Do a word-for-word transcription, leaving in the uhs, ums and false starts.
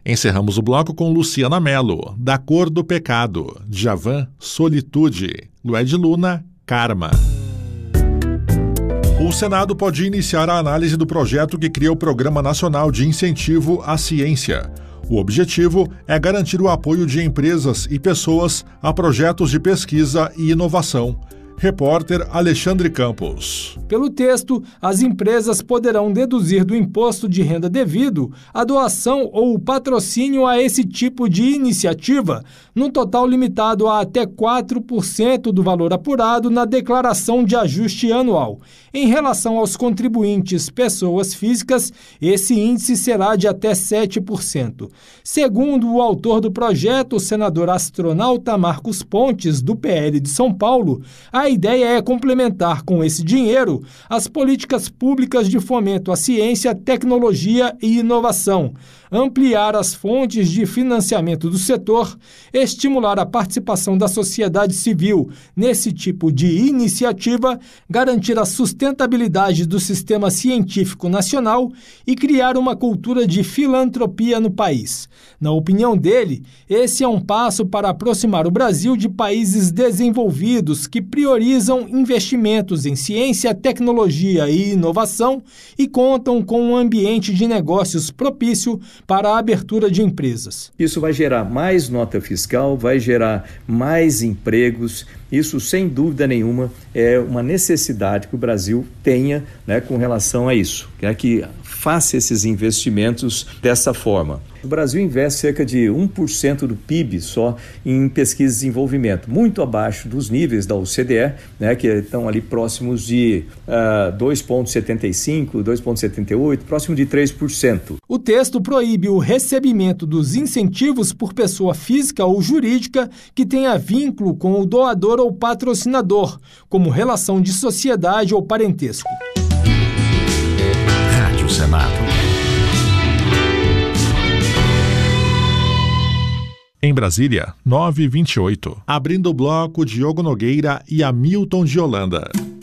Encerramos o bloco com Luciana Mello, Da Cor do Pecado, Djavan, Solitude, Lued Luna, Karma. O Senado pode iniciar a análise do projeto que cria o Programa Nacional de Incentivo à Ciência. O objetivo é garantir o apoio de empresas e pessoas a projetos de pesquisa e inovação. Repórter Alexandre Campos. Pelo texto, as empresas poderão deduzir do imposto de renda devido a doação ou o patrocínio a esse tipo de iniciativa, num total limitado a até quatro por cento do valor apurado na declaração de ajuste anual. Em relação aos contribuintes pessoas físicas, esse índice será de até sete por cento. Segundo o autor do projeto, o senador astronauta Marcos Pontes, do P L de São Paulo, a ideia é complementar com esse dinheiro as políticas públicas de fomento à ciência, tecnologia e inovação, ampliar as fontes de financiamento do setor, estimular a participação da sociedade civil nesse tipo de iniciativa, garantir a sustentabilidade do sistema científico nacional e criar uma cultura de filantropia no país. Na opinião dele, esse é um passo para aproximar o Brasil de países desenvolvidos que priorizam investimentos em ciência, tecnologia e inovação e contam com um ambiente de negócios propício para a abertura de empresas. Isso vai gerar mais nota fiscal, vai gerar mais empregos. Isso, sem dúvida nenhuma, é uma necessidade que o Brasil tenha, né, com relação a isso, que é que faça esses investimentos dessa forma. O Brasil investe cerca de um por cento do P I B só em pesquisa e desenvolvimento, muito abaixo dos níveis da O C D E, né, que estão ali próximos de uh, dois vírgula setenta e cinco, dois vírgula setenta e oito, próximo de três por cento. O texto proíbe o recebimento dos incentivos por pessoa física ou jurídica que tenha vínculo com o doador ou patrocinador, como relação de sociedade ou parentesco. Rádio Senado. Em Brasília, nove e vinte e oito. Abrindo o bloco, Diogo Nogueira e Hamilton de Holanda.